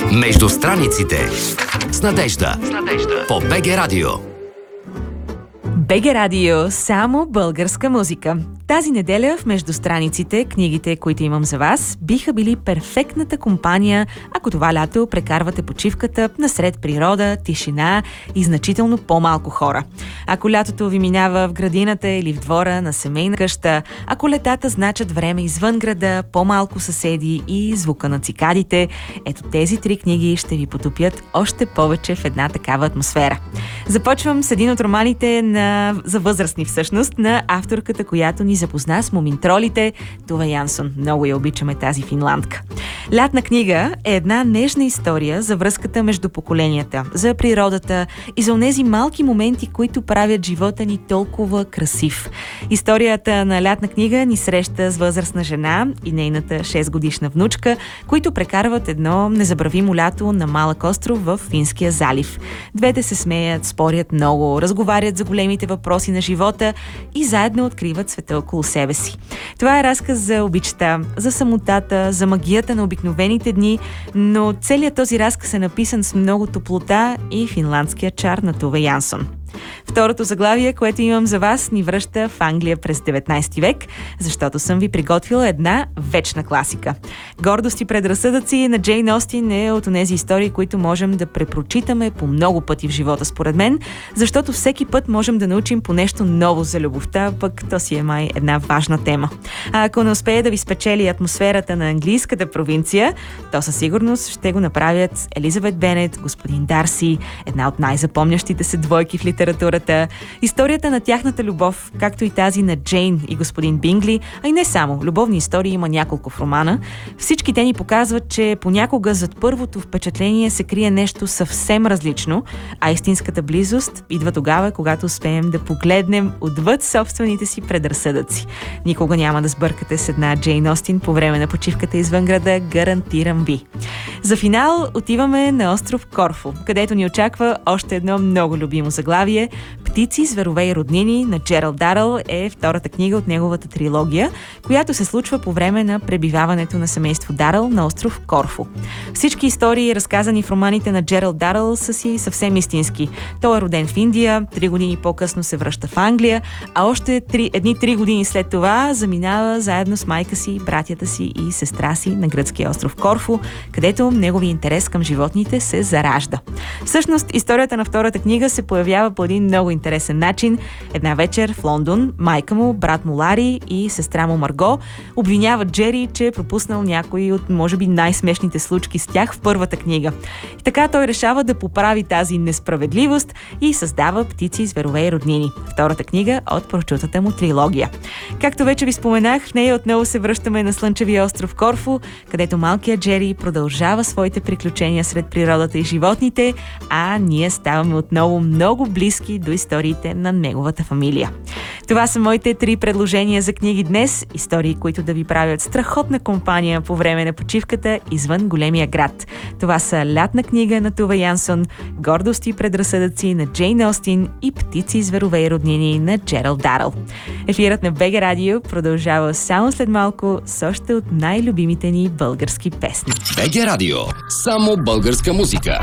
Между страниците с Надежда. По БГ Радио. БГ Радио, само българска музика. Тази неделя в Между страниците, книгите, които имам за вас, биха били перфектната компания, ако това лято прекарвате почивката насред природа, тишина и значително по-малко хора. Ако лятото ви минава в градината или в двора на семейна къща, ако летата значат време извън града, по-малко съседи и звука на цикадите, ето тези три книги ще ви потопят още повече в една такава атмосфера. Започвам с един от романите за възрастни всъщност, на авторката, която ни запозна с моминтролите, Това Янсон. Много я обичаме тази финландка. Лятна книга е една нежна история за връзката между поколенията, за природата и за онези малки моменти, които правят живота ни толкова красив. Историята на Лятна книга ни среща с възрастна жена и нейната 6-годишна внучка, които прекарват едно незабравимо лято на малък остров в Финския залив. Двете се смеят, спорят много, разговарят за големите въпроси на живота и заедно откриват света около себе си. Това е разказ за обичта, за самотата, за магията на обикновените дни, но целият този разказ е написан с много топлота и финландския чар на Това Янсон. Второто заглавие, което имам за вас, ни връща в Англия през 19 век, защото съм ви приготвила една вечна класика. Гордост и предразсъдъци на Джейн Остин е от онези истории, които можем да препрочитаме по много пъти в живота, според мен, защото всеки път можем да научим по нещо ново за любовта, пък то си е май една важна тема. А ако не успее да ви спечели атмосферата на английската провинция, то със сигурност ще го направят Елизабет Бенет, господин Дарси, една от най-запомнящите се двойки в литературата. Историята на тяхната любов, както и тази на Джейн и господин Бингли, а и не само. Любовни истории има няколко в романа. Всички те ни показват, че понякога зад първото впечатление се крие нещо съвсем различно, а истинската близост идва тогава, когато успеем да погледнем отвъд собствените си предразсъдъци. Никога няма да сбъркате с една Джейн Остин по време на почивката извън града, гарантирам ви. За финал отиваме на остров Корфу, където ни очаква още едно много любимо заглавие. Птици, зверове и роднини на Джералд Даръл е втората книга от неговата трилогия, която се случва по време на пребиваването на семейство Даръл на остров Корфу. Всички истории, разказани в романите на Джералд Даръл, са си съвсем истински. Той е роден в Индия, 3 години по-късно се връща в Англия, а още 3 години след това заминава заедно с майка си, братята си и сестра си на гръцкия остров Корфу, където неговият интерес към животните се заражда. Всъщност, историята на втората книга се появява по един много интересен начин. Една вечер в Лондон майка му, брат му Лари и сестра му Марго обвиняват Джери, че е пропуснал някои от, може би, най-смешните случки с тях в първата книга. И така той решава да поправи тази несправедливост и създава Птици, зверове и роднини. Втората книга от прочутата му трилогия. Както вече ви споменах, в нея отново се връщаме на слънчевия остров Корфу, където малкият Джери продължава своите приключения сред природата и животните, а ние ставаме отново много близки до историите на неговата фамилия. Това са моите 3 предложения за книги днес. Истории, които да ви правят страхотна компания по време на почивката извън големия град. Това са Лятна книга на Това Янсон, Гордост и предразсъдъци на Джейн Остин и Птици, зверове и роднини на Джералд Даръл. Ефирът на БГ Радио продължава само след малко с още от най-любимите ни български песни. БГ Радио. Само българска музика.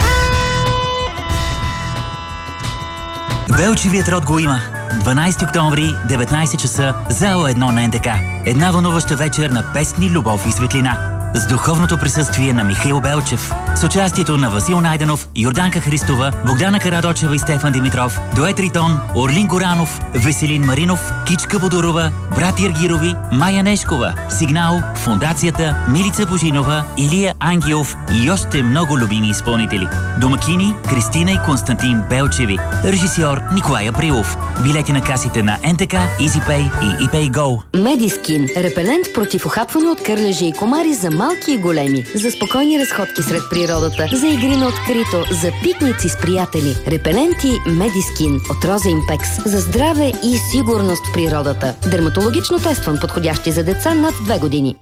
Белчевият род го има. 12 октомври, 19 часа, зала 1 на НТК. Една вълнуваща вечер на песни, любов и светлина. С духовното присъствие на Михаил Белчев. С участието на Васил Найденов, Йорданка Христова, Богдана Карадочева и Стефан Димитров, Дует Ритон, Орлин Горанов, Веселин Маринов, Кичка Бодорова, брат Иргирови, Майя Нешкова, Сигнал, Фондацията, Милица Божинова, Илия Ангелов и още много любими изпълнители. Домакини Кристина и Константин Белчеви. Режисьор Николай Априлов. Билети на касите на НТК, EasyPay и ePay Go. Медискин. Репелент против ухапване от кърлежи и комари за малки и големи. За спокойни разходки сред природата. За игри на открито. За пикници с приятели. Репеленти Медискин от Роза Импекс. За здраве и сигурност в природата. Дерматологично тестван, подходящи за деца над 2 години.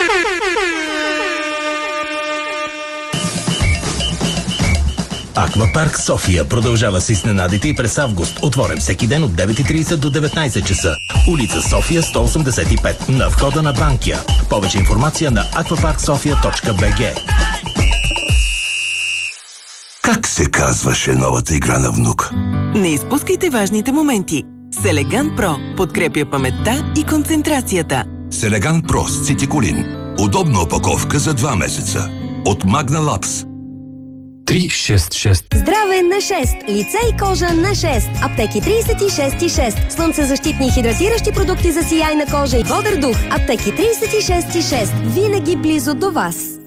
Аквапарк София продължава с изненадите и през август. Отворен всеки ден от 9:30 до 19 часа. Улица София 185 на входа на Банкя. Повече информация на aquaparksofia.bg. Как се казваше новата игра на внук? Не изпускайте важните моменти. Селеган Про подкрепя паметта и концентрацията. Селеган Про с цитиколин. Удобна опаковка за 2 месеца. От Магна Лапс. 366. Здраве на 6. Лице и кожа на 6. Аптеки 36,6. Слънцезащитни и хидратиращи продукти за сияйна кожа и бодър дух. Аптеки 36,6. Винаги близо до вас.